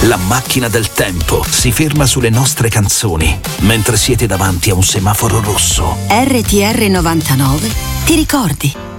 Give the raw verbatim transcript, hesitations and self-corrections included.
La macchina del tempo si ferma sulle nostre canzoni mentre siete davanti a un semaforo rosso. R T R novantanove ti ricordi?